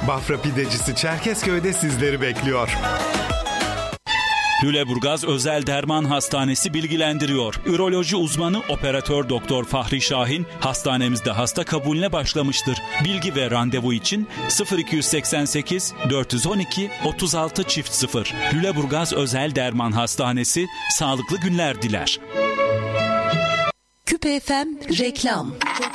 Bafra Pidecisi Çerkezköy'de sizleri bekliyor. Lüleburgaz Özel Derman Hastanesi bilgilendiriyor. Üroloji uzmanı operatör doktor Fahri Şahin hastanemizde hasta kabulüne başlamıştır. Bilgi ve randevu için 0288 412 36 0. Lüleburgaz Özel Derman Hastanesi sağlıklı günler diler. Küpe FM reklam.